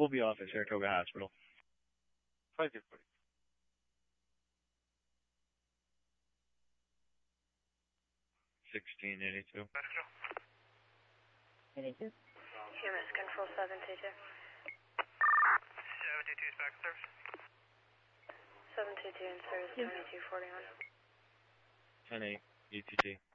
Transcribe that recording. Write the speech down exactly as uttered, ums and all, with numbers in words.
Colby office, Saratoga Hospital. five two forty. sixteen eighty-two. eighty-two. U M S control seven two two. seven two two is back in service. seven two two in service, twenty-two forty-one. ten eight, E T T.